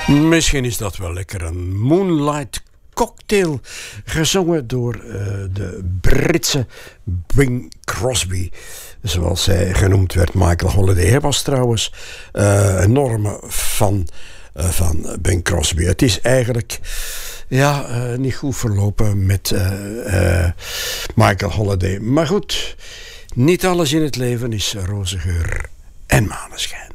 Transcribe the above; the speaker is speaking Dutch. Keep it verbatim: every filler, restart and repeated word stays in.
Misschien is dat wel lekker. Een Moonlight Cocktail, gezongen door uh, de Britse Bing Crosby. Zoals hij genoemd werd, Michael Holiday. Hij was trouwens uh, een enorme fan uh, van Bing Crosby. Het is eigenlijk ja, uh, niet goed verlopen met uh, uh, Michael Holiday. Maar goed, niet alles in het leven is roze geur en maneschijn.